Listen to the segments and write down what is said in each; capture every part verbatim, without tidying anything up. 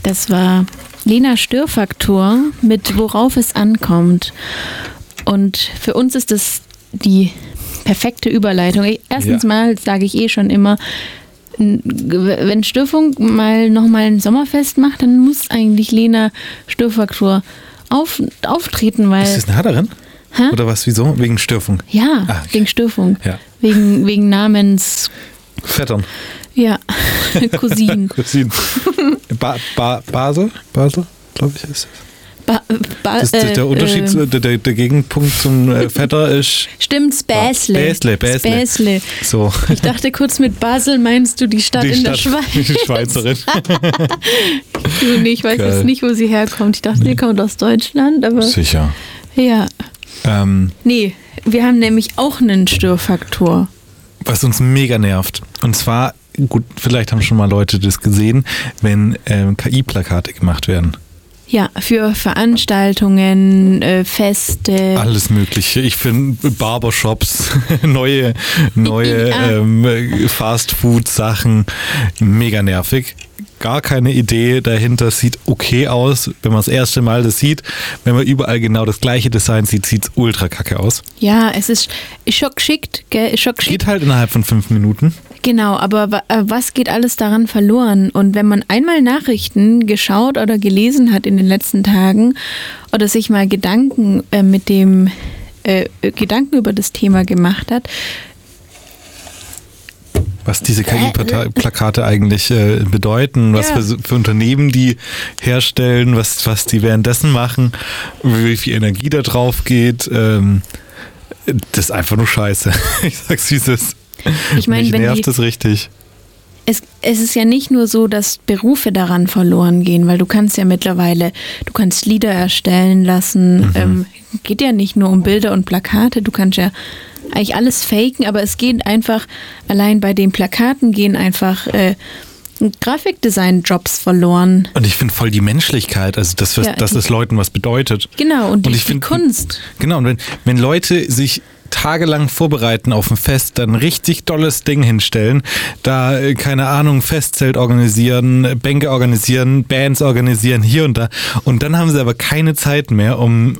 Das war Lena Störfaktor mit Worauf es ankommt. Und für uns ist das die perfekte Überleitung. Erstens ja. mal sage ich eh schon immer, wenn Störfunk mal nochmal ein Sommerfest macht, dann muss eigentlich Lena Störfaktor auf, auftreten, weil... Ist das eine Haderin? Hä? Oder was, wieso? Wegen Störfunk? Ja, ah, okay. wegen Störfunk. Ja. Wegen, wegen Namens... Vettern. Ja, Cousinen. Cousinen. Ba- ba- Basel? Basel, glaube ich, ist es. Ba- ba- das, das, der Unterschied, äh, der, der Gegenpunkt zum äh, Vetter ist... Stimmt, Späßle. Bäsle, Bäsle. Späßle. So. Ich dachte kurz, mit Basel meinst du die Stadt die in Stadt, der Schweiz. Die Schweizerin. nee, ich weiß Geil. jetzt nicht, wo sie herkommt. Ich dachte, sie kommt aus Deutschland, aber... Sicher. Ja. Ähm, nee, wir haben nämlich auch einen Störfaktor. Was uns mega nervt. Und zwar, gut, vielleicht haben schon mal Leute das gesehen, wenn ähm, K I-Plakate gemacht werden. Ja, für Veranstaltungen, äh, Feste. Alles Mögliche. Ich finde Barbershops, neue, neue ja. ähm, Fast-Food-Sachen mega nervig. Gar keine Idee dahinter, sieht okay aus, wenn man das erste Mal das sieht. Wenn man überall genau das gleiche Design sieht, sieht es ultra kacke aus. Ja, es ist schon geschickt, gell? Schon geschickt. Geht halt innerhalb von fünf Minuten. Genau, aber was geht alles daran verloren? Und wenn man einmal Nachrichten geschaut oder gelesen hat in den letzten Tagen oder sich mal Gedanken äh, mit dem äh, Gedanken über das Thema gemacht hat, was diese K I-Plakate eigentlich äh, bedeuten, was ja. für, für Unternehmen die herstellen, was, was die währenddessen machen, wie viel Energie da drauf geht. Ähm, das ist einfach nur scheiße. Ich sag's wie es ist. Ich meine, Mich wenn nervt die, das richtig. Es, es ist ja nicht nur so, dass Berufe daran verloren gehen, weil du kannst ja mittlerweile, du kannst Lieder erstellen lassen. Mhm. Ähm, geht ja nicht nur um Bilder und Plakate, du kannst ja eigentlich alles faken, aber es geht einfach, allein bei den Plakaten gehen einfach äh, Grafikdesign-Jobs verloren. Und ich finde voll die Menschlichkeit, also das, was, ja, dass es Leuten was bedeutet. Genau, und die, und ich die find, Kunst. Genau, und wenn, wenn Leute sich tagelang vorbereiten auf ein Fest, dann ein richtig tolles Ding hinstellen, da, keine Ahnung, Festzelt organisieren, Bänke organisieren, Bands organisieren, hier und da. Und dann haben sie aber keine Zeit mehr, um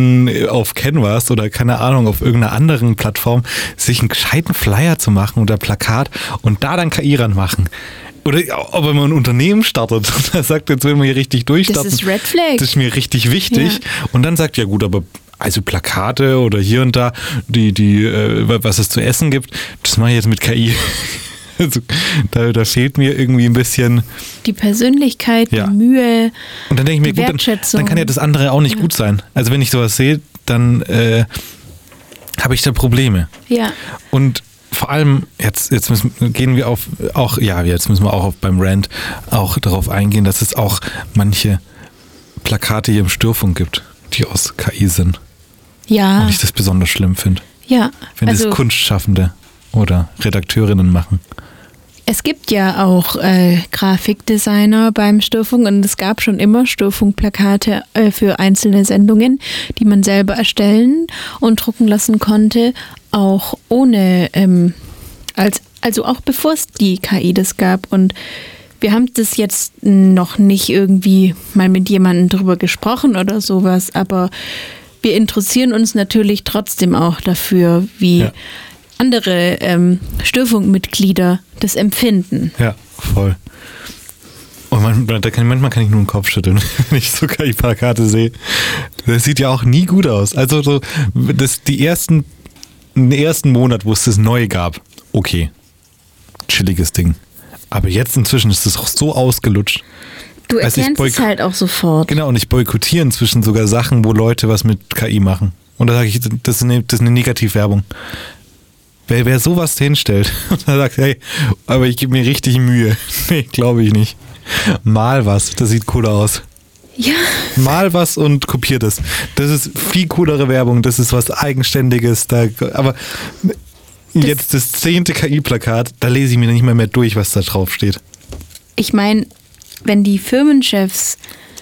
auf Canvas oder keine Ahnung, auf irgendeiner anderen Plattform sich einen gescheiten Flyer zu machen oder Plakat und da dann K I ranmachen. Oder ob man ein Unternehmen startet und er sagt, jetzt will man hier richtig durchstarten. Das ist Red Flag. Das ist mir richtig wichtig. Ja. Und dann sagt, ja gut, aber also Plakate oder hier und da, die, die, äh, was es zu essen gibt, das mache ich jetzt mit K I. Also, da, da fehlt mir irgendwie ein bisschen die Persönlichkeit, ja. die Mühe, und dann denke ich mir, die gut, Wertschätzung. Dann, dann kann ja das andere auch nicht ja. gut sein. Also wenn ich sowas sehe, dann äh, habe ich da Probleme. Ja. Und vor allem, jetzt, jetzt müssen, gehen wir auf, auch, ja, jetzt müssen wir auch auf, beim Rant auch darauf eingehen, dass es auch manche Plakate hier im Störfunk gibt, die aus K I sind. Ja. Und ich das besonders schlimm finde. Ja. Wenn also, das Kunstschaffende oder Redakteurinnen machen. Es gibt ja auch äh, Grafikdesigner beim Störfunk und es gab schon immer Störfunkplakate äh, für einzelne Sendungen, die man selber erstellen und drucken lassen konnte, auch ohne, ähm, als, also auch bevor es die K I das gab. Und wir haben das jetzt noch nicht irgendwie mal mit jemandem drüber gesprochen oder sowas, aber wir interessieren uns natürlich trotzdem auch dafür, wie ja. andere ähm, Störfunkmitglieder das empfinden. Ja, voll. Und man, da kann, manchmal kann ich nur den Kopf schütteln, wenn ich so K I-Plakate sehe. Das sieht ja auch nie gut aus. Also so das, die ersten, den ersten Monat, wo es das neu gab, okay, chilliges Ding. Aber jetzt inzwischen ist es auch so ausgelutscht. Du erkennst also es halt auch sofort. Genau, und ich boykottiere inzwischen sogar Sachen, wo Leute was mit K I machen. Und da sage ich, das ist eine, das ist eine Negativwerbung. Wer, wer sowas hinstellt und dann sagt, hey, aber ich gebe mir richtig Mühe. Nee, glaube ich nicht. Mal was, das sieht cooler aus. Ja. Mal was und kopier das. Das ist viel coolere Werbung, das ist was Eigenständiges. Da, aber das jetzt das zehnte K I-Plakat, da lese ich mir nicht mehr, mehr durch, was da drauf steht. Ich meine, wenn die Firmenchefs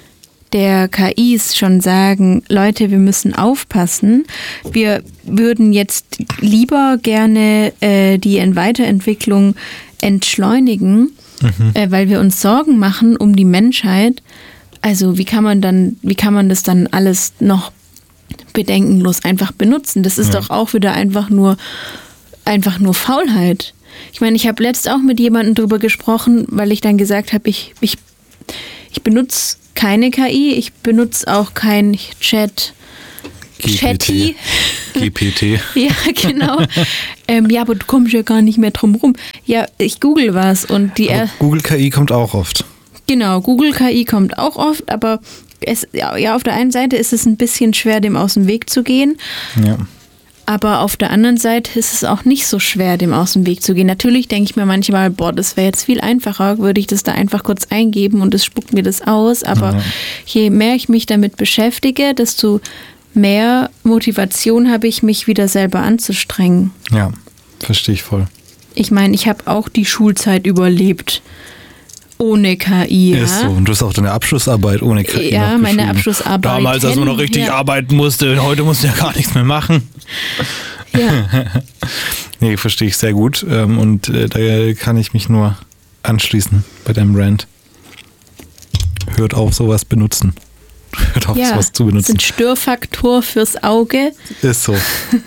der K Is schon sagen, Leute, wir müssen aufpassen, wir würden jetzt lieber gerne äh, die Weiterentwicklung entschleunigen, mhm. äh, weil wir uns Sorgen machen um die Menschheit. Also wie kann man dann, wie kann man das dann alles noch bedenkenlos einfach benutzen? Das ist ja. doch auch wieder einfach nur, einfach nur Faulheit. Ich meine, ich habe letzt auch mit jemandem drüber gesprochen, weil ich dann gesagt habe, ich, ich, ich benutze keine K I, ich benutze auch kein Chat. G P T. G P T. Ja, genau. ähm, ja, aber du kommst ja gar nicht mehr drum rum. Ja, ich google was und die... Aber Google K I kommt auch oft. Genau, Google K I kommt auch oft, aber es, ja, ja, auf der einen Seite ist es ein bisschen schwer, dem aus dem Weg zu gehen. Ja. Aber auf der anderen Seite ist es auch nicht so schwer, dem aus dem Weg zu gehen. Natürlich denke ich mir manchmal, boah, das wäre jetzt viel einfacher, würde ich das da einfach kurz eingeben und es spuckt mir das aus. Aber ja. je mehr ich mich damit beschäftige, desto mehr Motivation habe ich, mich wieder selber anzustrengen. Ja, verstehe ich voll. Ich meine, ich habe auch die Schulzeit überlebt. Ohne K I. Ist so. Und du hast auch deine Abschlussarbeit ohne K I. Ja, meine Abschlussarbeit. Damals, als man noch richtig ja. arbeiten musste, heute musst du ja gar nichts mehr machen. Ja. Nee, verstehe ich sehr gut. Und da kann ich mich nur anschließen bei deinem Rant. Hört auf, sowas benutzen. Hört auf, ja, sowas zu benutzen. Das ist ein Störfaktor fürs Auge. Ist so.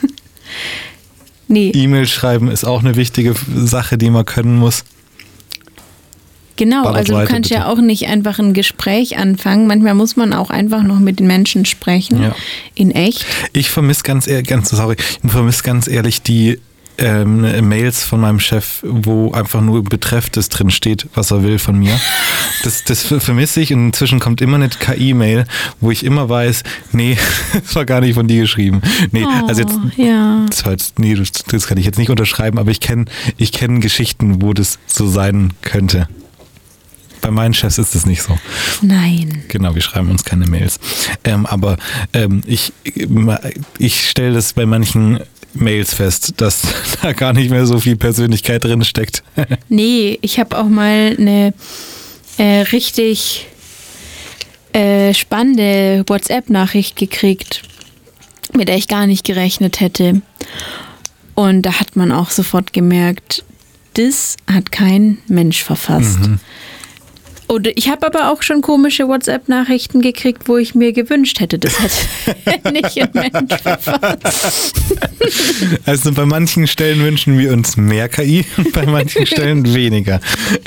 Nee. E-Mail schreiben ist auch eine wichtige Sache, die man können muss. Genau, also du kannst bitte. ja auch nicht einfach ein Gespräch anfangen. Manchmal muss man auch einfach noch mit den Menschen sprechen, ja. in echt. Ich vermisse ganz ehrlich, ganz, sorry, ich vermisse ganz ehrlich die ähm, Mails von meinem Chef, wo einfach nur im Betreff das drin steht, was er will von mir. Das, das vermisse ich und inzwischen kommt immer eine K I-Mail, wo ich immer weiß, nee, das war gar nicht von dir geschrieben. Nee, oh, also jetzt, ja. das, war jetzt nee, das kann ich jetzt nicht unterschreiben, aber ich kenne ich kenn Geschichten, wo das so sein könnte. Bei meinen Chefs ist das nicht so. Nein. Genau, wir schreiben uns keine Mails. Ähm, aber ähm, ich, ich stelle das bei manchen Mails fest, dass da gar nicht mehr so viel Persönlichkeit drin steckt. Nee, ich habe auch mal eine äh, richtig äh, spannende WhatsApp-Nachricht gekriegt, mit der ich gar nicht gerechnet hätte. Und da hat man auch sofort gemerkt, das hat kein Mensch verfasst. Mhm. Und ich habe aber auch schon komische WhatsApp-Nachrichten gekriegt, wo ich mir gewünscht hätte, das hätte nicht ein Mensch verfasst. Also bei manchen Stellen wünschen wir uns mehr K I und bei manchen Stellen weniger.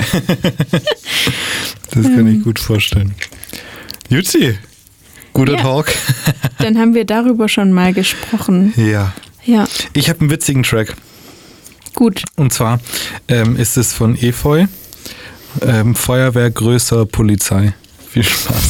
Das kann ich gut vorstellen. Jutzi, guter ja. Talk. Dann haben wir darüber schon mal gesprochen. Ja. Ja. Ich habe einen witzigen Track. Gut. Und zwar ähm, ist es von Efeu. Ähm, Feuerwehr größer Polizei. Viel Spaß.